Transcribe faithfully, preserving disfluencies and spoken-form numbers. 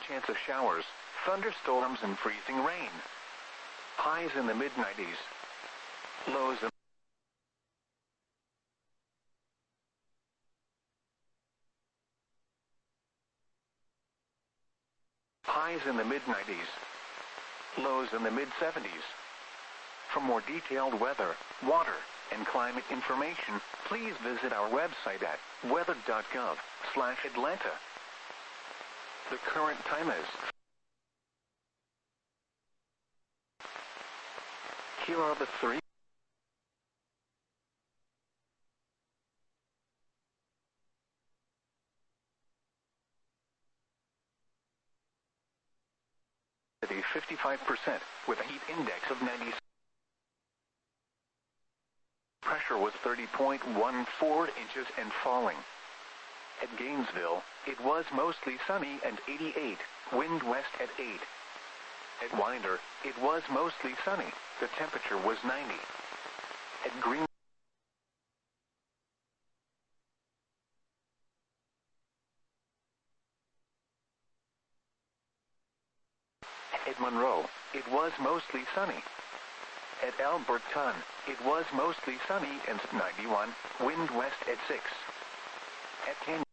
chance of showers, thunderstorms and freezing rain. Highs in the mid nineties. Lows in Highs in the mid nineties. Lows in the mid seventies. For more detailed weather, water, and climate information, please visit our website at weather dot gov slash Atlanta. The current time is. Here are the three. fifty-five percent, with a heat index of ninety. Pressure was thirty point one four inches and falling. At Gainesville, it was mostly sunny and eighty-eight, wind west at eight. At Winder, it was mostly sunny, the temperature was ninety. At Green At Monroe, it was mostly sunny. At Alberton, it was mostly sunny and ninety-one, wind west at six. At King